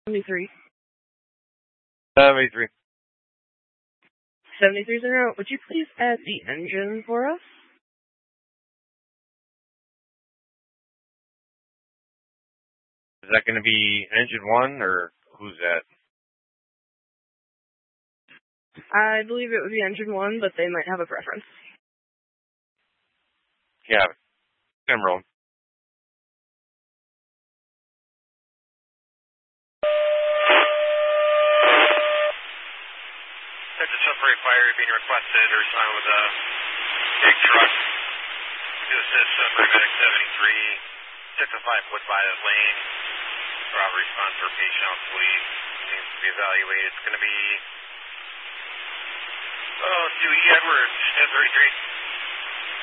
73. 73. 73 would you please add the engine for us? Is that going to be engine 1, or who's that? I believe it would be engine 1, but they might have a preference. Yeah, I'm rolling. There's a temporary fire being requested or signed with a big truck. To assist paramedic 73, 6 to 5 foot by that lane. Robbery response for patient on police. Needs to be evaluated. It's going to be Dewey Edwards, 1033.